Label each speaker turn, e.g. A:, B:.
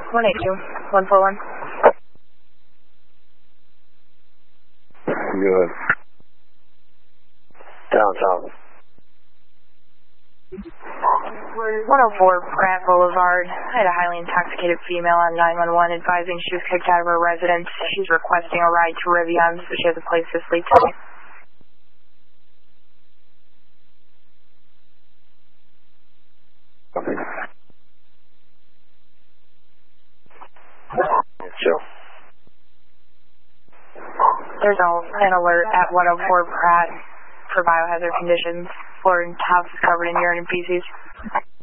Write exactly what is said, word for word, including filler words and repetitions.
A: one eight two, one four one.
B: Good. Downtown.
A: one oh four Pratt Boulevard. I had a highly intoxicated female on nine one one advising she was kicked out of her residence. She's requesting a ride to Rivian so she has a place to sleep tonight.
B: Sure.
A: There's a, an alert at one oh four Pratt for biohazard conditions. Floor and house is covered in urine and feces.